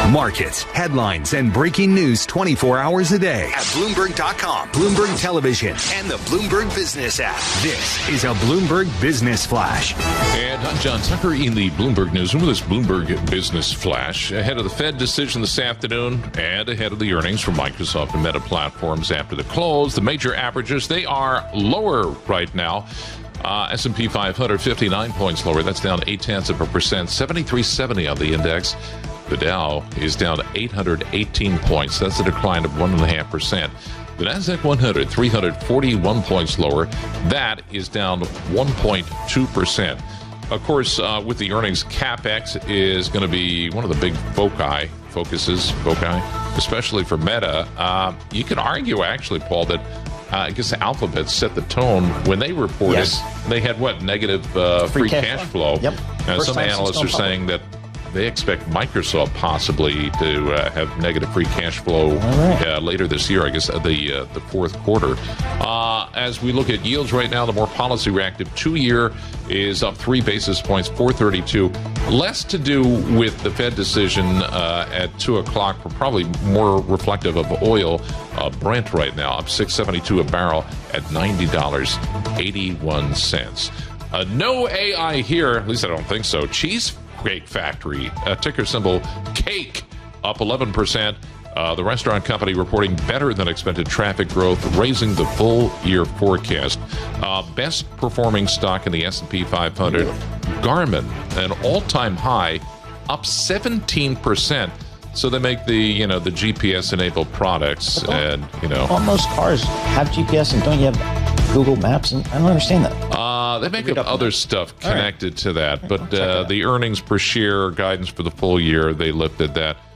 Markets, headlines, and breaking news 24 hours a day at Bloomberg.com, Bloomberg Television, and the Bloomberg Business app. This is a Bloomberg Business Flash. And I'm John Tucker in the Bloomberg Newsroom with this Bloomberg Business Flash. Ahead of the Fed decision this afternoon and ahead of the earnings from Microsoft and Meta Platforms after the close, the major averages, they are lower right now. S&P 500, 59 points lower. That's down 0.8%, 7370 on the index. The Dow is down 818 points. That's a decline of 1.5%. The Nasdaq 100, 341 points lower. That is down 1.2%. Of course, with the earnings, CapEx is going to be one of the big focuses, especially for Meta. You could argue, actually, Paul, that I guess Alphabet set the tone when they reported. Yes. They had negative free cash flow. Yep. Some analysts are saying that they expect Microsoft possibly to have negative free cash flow later this year, I guess, the fourth quarter. As we look at yields right now, the more policy reactive 2-year is up 3 basis points, 432. Less to do with the Fed decision at 2 o'clock, but probably more reflective of oil. Brent right now up $6.72 a barrel at $90.81. No AI here, at least I don't think so. Cheesecake Factory, ticker symbol CAKE, up 11%. The restaurant company reporting better than expected traffic growth, raising the full year forecast. Best performing stock in the S&P 500, Garmin, an all-time high, up 17%. So they make the GPS-enabled products, and all most cars have GPS, and don't you have Google Maps? And I don't understand that. They make up other stuff connected to that, but the earnings per share guidance for the full year, they lifted that.